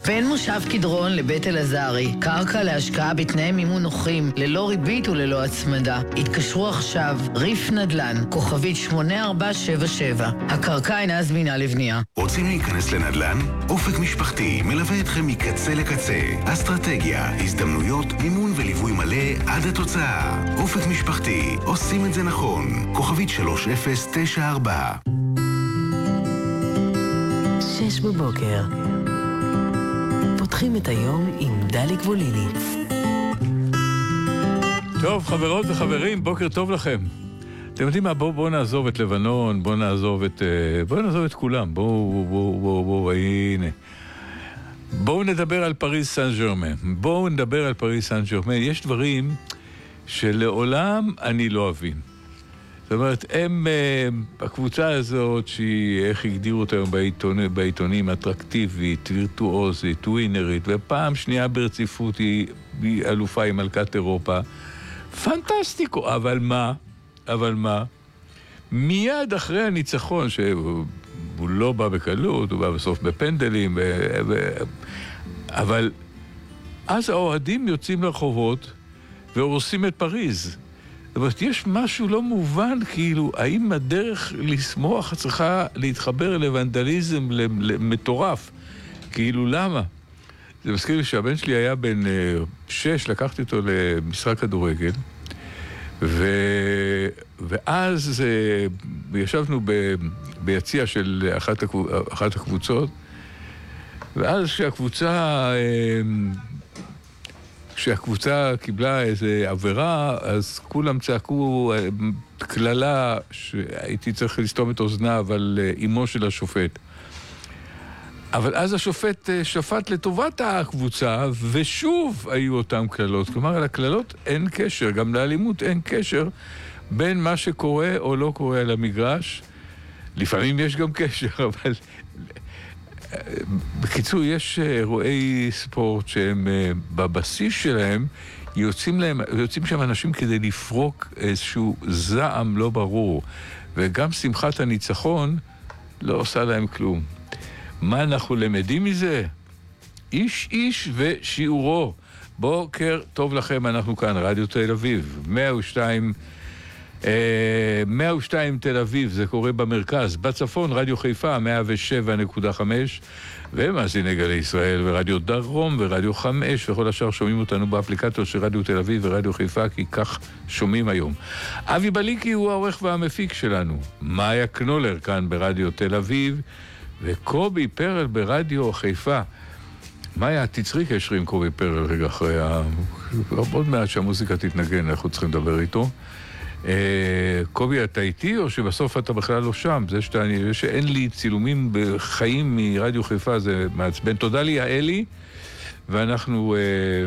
בין מושב קדרון לבית אלעזרי, קרקע להשקעה בתנאי מימון נוחים, ללא ריבית וללא הצמדה. התקשרו עכשיו, ריף נדל"ן, כוכבית 8477. הקרקע אינה זמינה לבנייה. רוצים להיכנס לנדל"ן? אופק משפחתי מלווה אתכם מקצה לקצה. אסטרטגיה, הזדמנויות, מימון וליווי מלא עד התוצאה. אופק משפחתי, עושים את זה נכון. כוכבית 3094. 6 בבוקר. פותחים את היום עם דלי גבוליני. טוב, חברות וחברים, בוקר טוב לכם. אתם יודעים מה? בואו נעזוב את לבנון, בואו נעזוב את כולם. בואו, הנה. בואו נדבר על פריז סן ז'רמן. יש דברים שלעולם אני לא אבין. זאת אומרת, הקבוצה הזאת, איך הגדירו אותם בעיתונים, אטרקטיבית, וירטואוזית, ווינרית, ופעם שנייה ברציפות היא אלופה עם מלכת אירופה. פנטסטיקו, אבל מה? מיד אחרי הניצחון, שהוא לא בא בקלות, הוא בא בסוף בפנדלים, אבל אז האוהדים יוצאים לרחובות והורסים את פריז. זאת אומרת, יש משהו לא מובן, כאילו, האם הדרך לשמוח צריכה להתחבר לוונדליזם מטורף? כאילו, למה? זה מזכיר לי שהבן שלי היה בן 6, לקחתי אותו למשחק כדורגל, ואז ישבנו ביציע של אחת הקבוצות, ואז כשהקבוצה קיבלה איזו עבירה, אז כולם צעקו כללה שהייתי צריך לסתום את אוזניו על אמו של השופט. אבל אז השופט שפט לטובת הקבוצה, ושוב היו אותם כללות. כלומר, לכללות אין קשר, גם לאלימות אין קשר בין מה שקורה או לא קורה על המגרש. לפעמים יש גם קשר, אבל בקיצור, יש אירועי ספורט שהם בבסיס שלהם, יוצאים שם אנשים כדי לפרוק איזשהו זעם לא ברור, וגם שמחת הניצחון לא עושה להם כלום. מה אנחנו למדים מזה? איש ושיעורו. בוקר טוב לכם, אנחנו כאן, רדיו תל אביב, 102 תל אביב, זה קורה במרכז, בצפון רדיו חיפה 107.5, ומאזיני גלי ישראל ורדיו דרום ורדיו 5, וכל השאר שומעים אותנו באפליקציות של רדיו תל אביב ורדיו חיפה, כי כך שומעים היום. אבי בליקי הוא העורך והמפיק שלנו, מאיה קנולר כאן ברדיו תל אביב, וקובי פרל ברדיו חיפה. מאיה, תצרי קשר עם קובי פרל רגע אחרי עוד מעט שהמוזיקה תתנגן, אנחנו צריכים לדבר איתו. קובי, אתה איתי או שבסוף אתה בכלל לא שם? זה שאין לי צילומים בחיים מרדיו חיפה, זה מעצבן. תודה לי, האלי, ואנחנו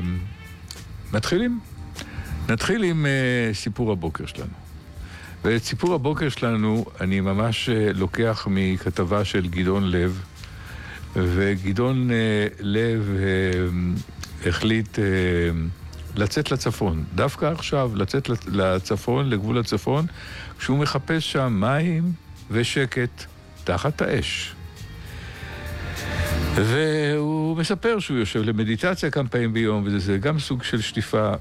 נתחיל עם סיפור הבוקר שלנו. ואת סיפור הבוקר שלנו אני ממש לוקח מכתבה של גדעון לב, וגדעון לב החליט לצאת לצפון, דווקא עכשיו לצאת לצפון, לגבול הצפון, כשהוא מחפש שם מים ושקט תחת האש. והוא מספר שהוא יושב למדיטציה כמה פעמים ביום, וזה גם סוג של שטיפה,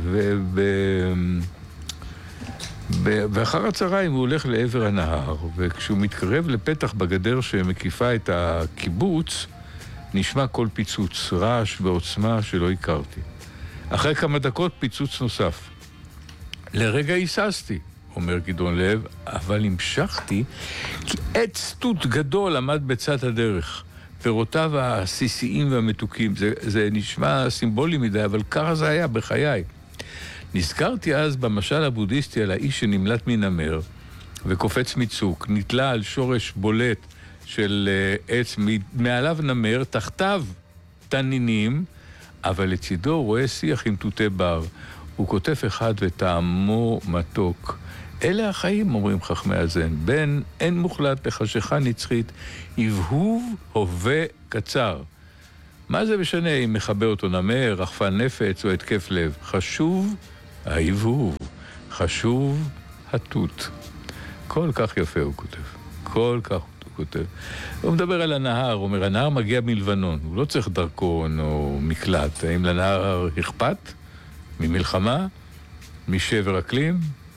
ואחר הצהריים הוא הולך לעבר הנהר, וכשהוא מתקרב לפתח בגדר שמקיפה את הקיבוץ, נשמע כל פיצוץ, רעש ועוצמה שלא הכרתי. אחרי כמה דקות פיצוץ נוסף. לרגע היססתי, אומר גדעון לב, אבל המשכתי, כי עץ תות גדול עמד בצד הדרך. פירותיו העסיסיים והמתוקים, זה נשמע סימבולי מדי, אבל ככה זה היה בחיי. נזכרתי אז במשל הבודהיסטי על האיש שנמלט מנמר, וקופץ מצוק, נתלה על שורש בולט של עץ, מעליו נמר, תחתיו תנינים, אבל לצידו רואה שיח עם תותי בר. הוא כותב אחד וטעמו מתוק. אלה החיים, אומרים חכמי הזן. בין אין מוחלט לחשיכה נצחית, הבהוב הווה קצר. מה זה משנה אם מחבר אותו נמר, רחפן נפץ או התקף לב? חשוב ההבהוב, חשוב התות. כל כך יפה הוא כותב. כל כך כותב. הוא מדבר על הנהר, הוא אומר, הנהר מגיע מלבנון, הוא לא צריך דרכון או מקלט. האם לנהר אכפת? ממלחמה? משבר אקלים?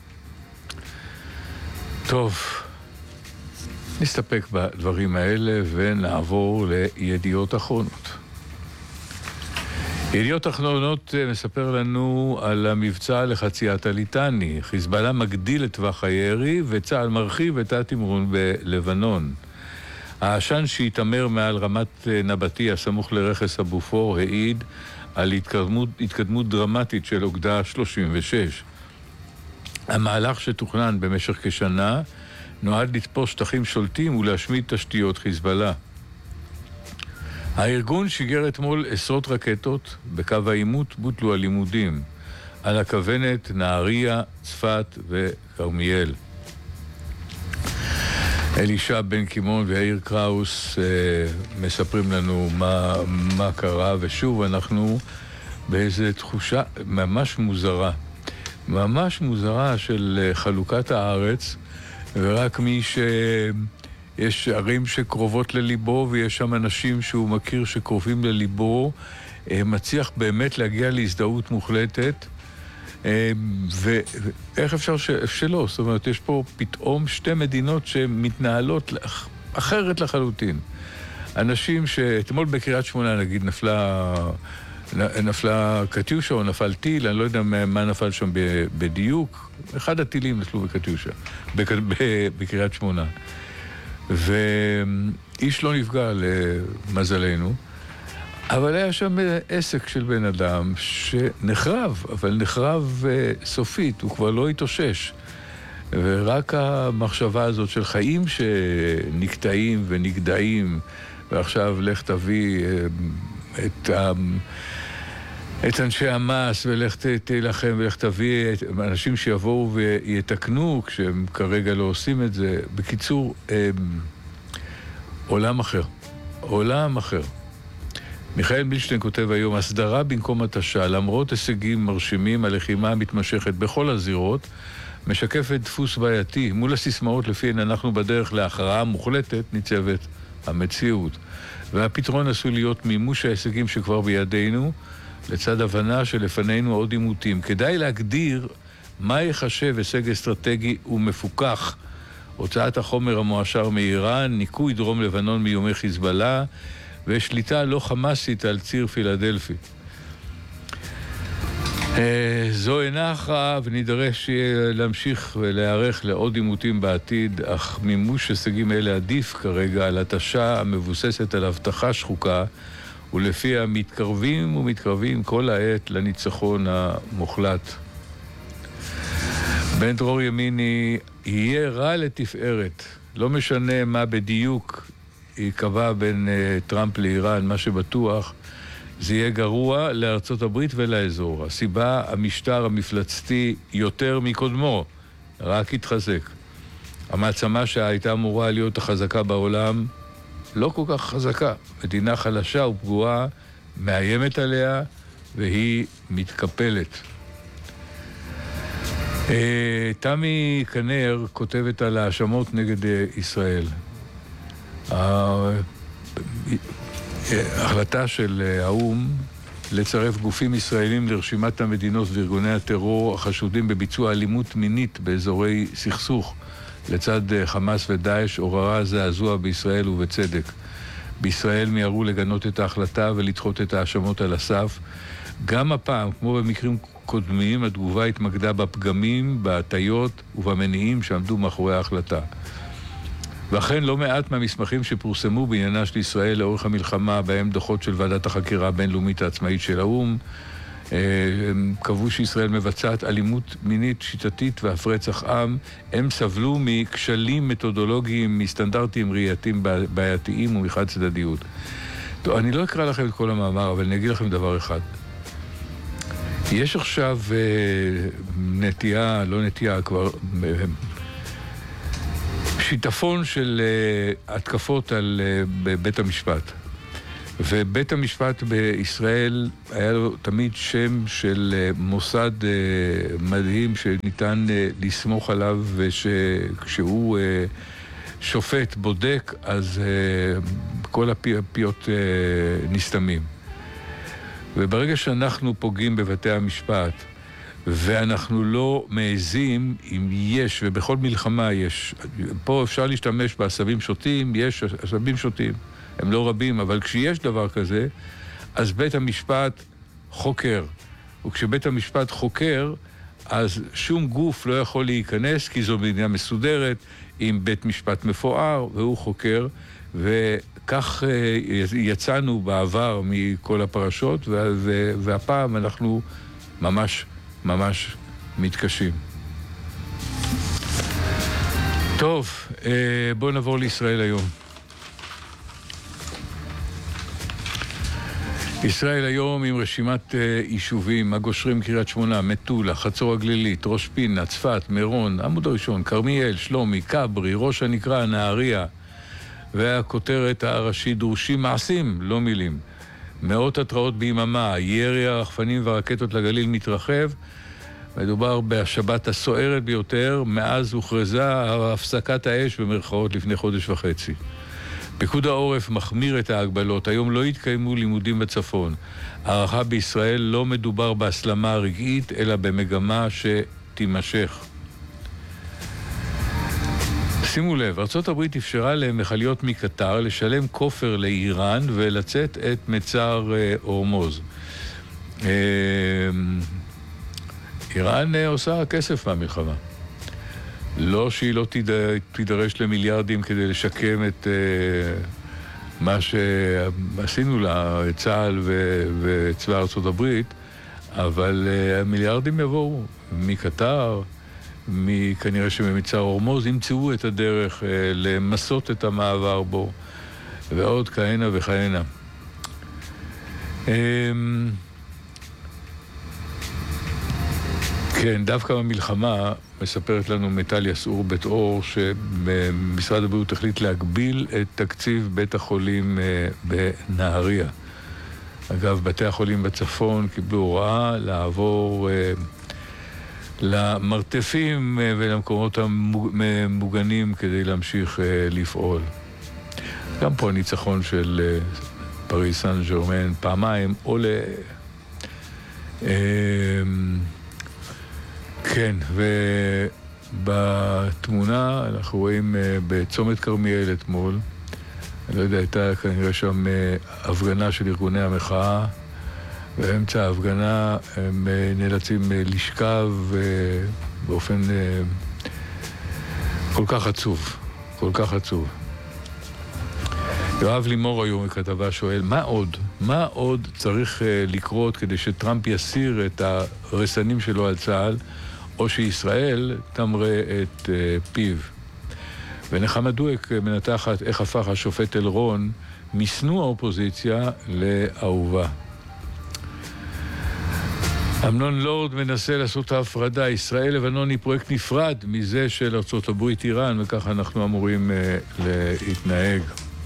טוב, נסתפק בדברים האלה ונעבור לידיעות אחרונות. ידיעות אחרונות מספר לנו על המבצע לחציית הליטני. חיזבאללה מגדיל את טווח הירי וצה"ל מרחיב את התמרון בלבנון. העשן שהתאמר מעל רמת נבטי הסמוך לרכס הבופור העיד על התקדמות דרמטית של אוגדה 36. המהלך שתוכנן במשך כשנה נועד לתפוס שטחים שולטים ולהשמיד תשתיות חיזבאללה. הארגון שיגר אתמול עשרות רקטות, בקו העימות בוטלו הלימודים, על הכוונת נהריה, צפת וכרמיאל. אלישע בן קימון ויאיר קראוס מספרים לנו מה קרה, ושוב אנחנו באיזו תחושה ממש מוזרה של חלוקת הארץ, ורק מי יש ערים שקרובות לליבו ויש שם אנשים שהוא מכיר שקרובים לליבו, מצליח באמת להגיע להזדהות מוחלטת, ואיך אפשר שלא? זאת אומרת, יש פה פתאום שתי מדינות שמתנהלות אחרת אנשים שאתמול בקריית שמונה נגיד נפלה קטיושה או נפל טיל, אני לא יודע מה נפל שם בדיוק, אחד הטילים נפלו בקטיושה בקריית שמונה, ואיש לא נפגע למזלנו, אבל היה שם עסק של בן אדם שנחרב, אבל נחרב סופית, הוא כבר לא התאושש. ורק המחשבה הזאת של חיים שנקטעים ונגדעים, ועכשיו לך תביא את אנשי המס ולך תלחם ולך תביא אנשים שיבואו ויתקנו כשהם כרגע לא עושים את זה. בקיצור, עולם אחר. מיכאל מילשטיין כותב היום, הסדרה במקום התשה, למרות הישגים מרשימים, הלחימה המתמשכת בכל הזירות, משקפת דפוס בעייתי. מול הסיסמאות לפיהן אנחנו בדרך להכרעה מוחלטת, ניצבת המציאות. והפתרון עשוי להיות מימוש ההישגים שכבר בידינו, לצד הבנה שלפנינו עוד עימותים. כדאי להגדיר מה יחשב הישג אסטרטגי ומפוקח. הוצאת החומר המואשר מאיראן, ניקוי דרום לבנון מאיומי חיזבאללה, ושליטה לא חמאסית על ציר פילדלפי. זו אינה הכרעה ונדרש להמשיך ולהיערך לעוד עימותים בעתיד, אך מימוש הישגים אלה עדיף כרגע על התשה המבוססת על הבטחה שחוקה, ולפיה מתקרבים כל העת לניצחון המוחלט. בן דרור ימיני, יהיה רע לתפארת, לא משנה מה בדיוק יקבע בין טראמפ לאיראן, מה שבטוח, זה יהיה גרוע לארצות הברית ולאזור. הסיבה, המשטר המפלצתי יותר מקודמו, רק התחזק. המעצמה שהייתה אמורה להיות החזקה בעולם, לא כל כך חזקה. מדינה חלשה ופגועה, מאיימת עליה, והיא מתקפלת. תמי כנר כותבת על האשמות נגד ישראל. ההחלטה של האו"ם לצרף גופים ישראלים לרשימת המדינות וארגוני הטרור החשודים בביצוע אלימות מינית באזורי סכסוך לצד חמאס ודאעש עוררה זעזוע בישראל ובצדק. בישראל מיהרו לגנות את ההחלטה ולדחות את האשמות על הסף. גם הפעם, כמו במקרים קודמים, התגובה התמקדה בפגמים, בהטיות ובמניעים שעמדו מאחורי ההחלטה. ואכן לא מעט מהמסמכים שפורסמו בעניינה של ישראל לאורך המלחמה, בהם דוחות של ועדת החקירה הבינלאומית העצמאית של האו"ם, קבעו שישראל מבצעת אלימות מינית שיטתית ואף רצח עם. הם סבלו מכשלים מתודולוגיים, מסטנדרטים ראייתיים בעייתיים ומחד צדדיות. טוב, אני לא אקרא לכם את כל המאמר, אבל אני אגיד לכם דבר אחד. יש עכשיו כבר שיטפון של התקפות על בית המשפט. ובית המשפט בישראל היה לו תמיד שם של מוסד מדהים שניתן לסמוך עליו, ושכשהוא שופט בודק, אז כל הפיות נסתמים. וברגע שאנחנו פוגעים בבתי המשפט, ואנחנו לא מעזים, אם יש, ובכל מלחמה יש, פה אפשר להשתמש בעשבים שוטים, יש עשבים שוטים, הם לא רבים, אבל כשיש דבר כזה, אז בית המשפט חוקר. וכשבית המשפט חוקר, אז שום גוף לא יכול להיכנס, כי זו מדינה מסודרת, עם בית משפט מפואר, והוא חוקר, וכך יצאנו בעבר מכל הפרשות, והפעם אנחנו ממש מתקשים. טוב, בואו נעבור לישראל היום. ישראל היום עם רשימת יישובים, הגושרים, קריית שמונה, מטולה, חצור הגלילית, ראש פינה, צפת, מירון, עמוד הראשון, כרמיאל, שלומי, כברי, ראש הנקרה, נהריה, והכותרת הראשית, דרושים מעשים, לא מילים. מאות התראות ביממה, ירי הרחפנים והרקטות לגליל מתרחב, מדובר בשבת הסוערת ביותר, מאז הוכרזה הפסקת האש במרכאות לפני חודש וחצי. פיקוד העורף מחמיר את ההגבלות, היום לא התקיימו לימודים בצפון. הערכה בישראל לא מדובר בהסלמה רגעית, אלא במגמה שתימשך. שימו לב, ארצות הברית אפשרה למכליות מקטר לשלם כופר לאיראן ולצאת את מצר הורמוז. איראן עושה כסף מהמלחמה. לא שהיא לא תידרש למיליארדים כדי לשקם את מה שעשינו לה, צה"ל וצבא ארצות הברית, אבל המיליארדים יבואו מקטר, כנראה שממצר הורמוז ימצאו את הדרך למסות את המעבר בו, ועוד כהנה וכהנה. כן, דווקא במלחמה מספרת לנו מיטל יסעור בית אור שמשרד הבריאות החליט להגביל את תקציב בית החולים בנהריה. אגב, בתי החולים בצפון קיבלו הוראה לעבור למרתפים ולמקומות המוגנים כדי להמשיך לפעול. גם פה הניצחון של פריס סן ז'רמן פעמיים עולה. כן, ובתמונה אנחנו רואים בצומת כרמיאל אתמול, אני לא יודע, הייתה כנראה שם הפגנה של ארגוני המחאה, באמצע ההפגנה הם נאלצים לשכב באופן כל כך עצוב, כל כך עצוב. יואב לימור היום בכתבה שואל, מה עוד צריך לקרות כדי שטראמפ יסיר את הרסנים שלו על צה"ל, או שישראל תמרה את פיו? ונחמה דואק מנתחת איך הפך השופט אלרון משנוא האופוזיציה לאהובה. אמנון לורד מנסה לעשות ההפרדה, ישראל-לבנון היא פרויקט נפרד מזה של ארצות הברית איראן, וככה אנחנו אמורים להתנהג.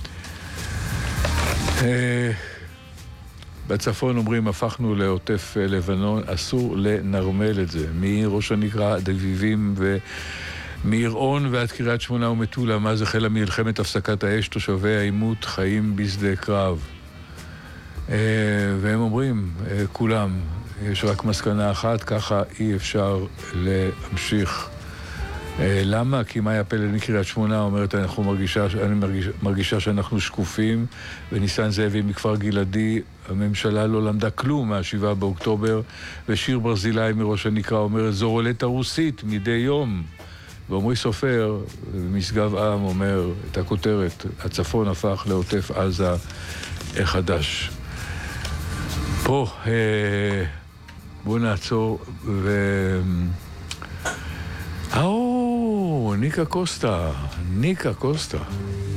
בצפון אומרים, הפכנו לעוטף לבנון, אסור לנרמל את זה. מראש הנקרה עד אביבים ומעירון ועד קריית שמונה ומטולה, מאז החלה מלחמת הפסקת האש, תושבי העימות חיים בשדה קרב. והם אומרים, כולם, יש רק מסקנה אחת, ככה אי אפשר להמשיך. למה? כי מאיה פלד מקריית שמונה אומרת, אני מרגישה שאנחנו שקופים, וניסן זאבי מכפר גלעדי, הממשלה לא למדה כלום מה7 באוקטובר, ושיר ברזילי מראש הנקרה אומרת, זו רולטה רוסית מדי יום. ועומרי סופר, משגב עם, אומר את הכותרת, הצפון הפך לעוטף עזה החדש. פה, בואו נעצור ניקה קוסטה.